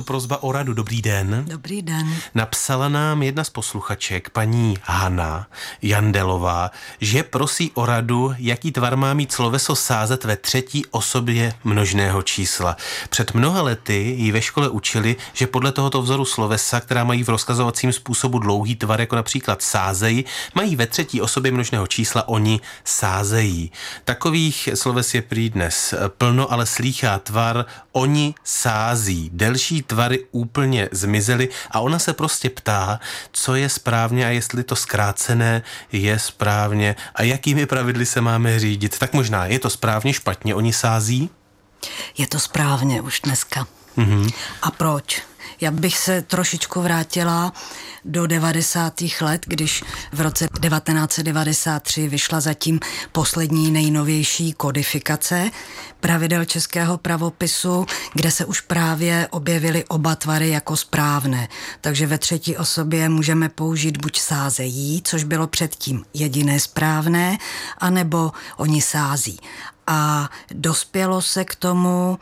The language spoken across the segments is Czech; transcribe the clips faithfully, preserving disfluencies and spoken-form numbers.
prosba o radu. Dobrý den. Dobrý den. Napsala nám jedna z posluchaček, paní Hana Jandelová, že prosí o radu, jaký tvar má mít sloveso sázet ve třetí osobě množného čísla. Před mnoha lety ji ve škole učili, že podle tohoto vzoru slovesa, která mají v rozkazovacím způsobu dlouhý tvar, jako například sázejí, mají ve třetí osobě množného čísla oni sázejí. Takových sloves je prý dnes plno, ale slýchá tvar oni sází. Delší tvary úplně zmizely a ona se prostě ptá, co je správně a jestli to zkrácené je správně a jakými pravidly se máme řídit. Tak možná je to správně, špatně, oni sází? Je to správně už dneska. Mm-hmm. A proč? Já bych se trošičku vrátila do devadesátých let, když v roce devatenáct set devadesát tři vyšla zatím poslední nejnovější kodifikace pravidel českého pravopisu, kde se už právě objevily oba tvary jako správné. Takže ve třetí osobě můžeme použít buď sázejí, což bylo předtím jediné správné, anebo oni sází. A dospělo se k tomu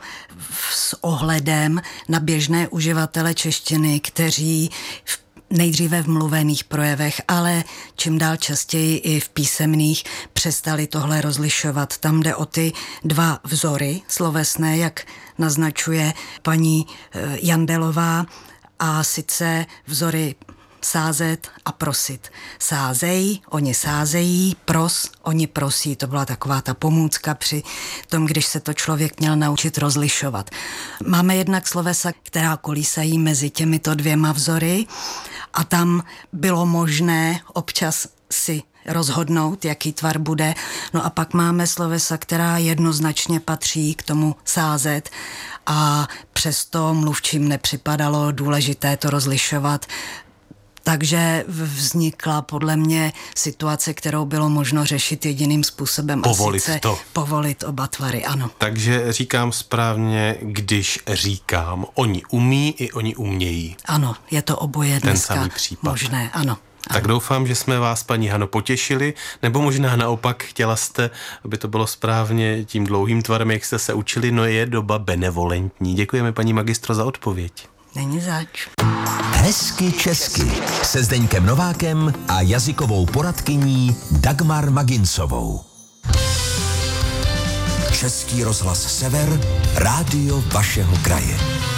s ohledem na běžné uživatele češtiny, kteří v nejdříve v mluvených projevech, ale čím dál častěji i v písemných přestali tohle rozlišovat. Tam jde o ty dva vzory slovesné, jak naznačuje paní Jandelová, a sice vzory sázet a prosit. Sázej, oni sázejí, pros, oni prosí. To byla taková ta pomůcka při tom, když se to člověk měl naučit rozlišovat. Máme jednak slovesa, která kolísají mezi těmito dvěma vzory a tam bylo možné občas si rozhodnout, jaký tvar bude. No a pak máme slovesa, která jednoznačně patří k tomu sázet a přesto mluvčím nepřipadalo důležité to rozlišovat. Takže vznikla podle mě situace, kterou bylo možno řešit jediným způsobem. Povolit a sice to. Povolit oba tvary, ano. Takže říkám správně, když říkám, oni umí i oni umějí. Ano, je to oboje Ten dneska samý případ. možné, ano. Tak doufám, že jsme vás, paní Hano, potěšili, nebo možná naopak chtěla jste, aby to bylo správně tím dlouhým tvarem, jak jste se učili, no je doba benevolentní. Děkujeme, paní magistro, za odpověď. Není zač. Hezky česky se Zdeňkem Novákem a jazykovou poradkyní Dagmar Magincovou. Český rozhlas Sever, rádio vašeho kraje.